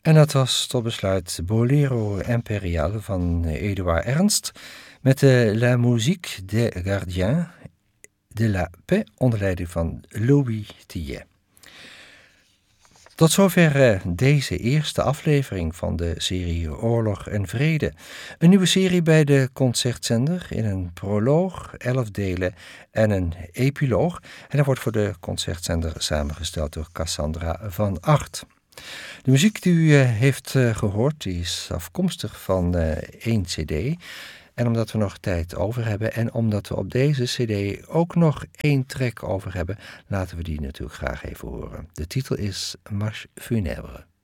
En dat was tot besluit Bolero Impérial van Eduard Ernst met de La Musique des Gardiens de la Paix onder leiding van Louis Tillet. Tot zover deze eerste aflevering van de serie Oorlog en Vrede. Een nieuwe serie bij de Concertzender in een proloog, 11 delen en een epiloog. En dat wordt voor de Concertzender samengesteld door Cassandra van Agt. De muziek die u heeft gehoord, die is afkomstig van 1 cd. En omdat we nog tijd over hebben en omdat we op deze cd ook nog 1 track over hebben, laten we die natuurlijk graag even horen. De titel is Marche Funèbre.